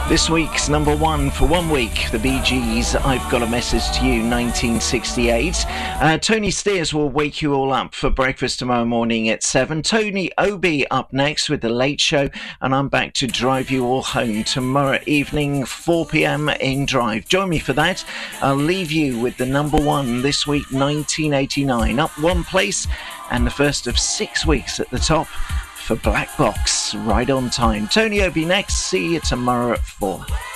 This week's number one for 1 week, the Bee Gees, I've Got a Message to You, 1968. Tony Steers will wake you all up for breakfast tomorrow morning at 7. Tony Obi up next with The Late Show, and I'm back to drive you all home tomorrow evening, 4 p.m. in Drive. Join me for that. I'll leave you with the number one this week, 1989. Up one place, and the first of 6 weeks at the top for Black Box, Right on Time. Tony Obi next. See you tomorrow at 4.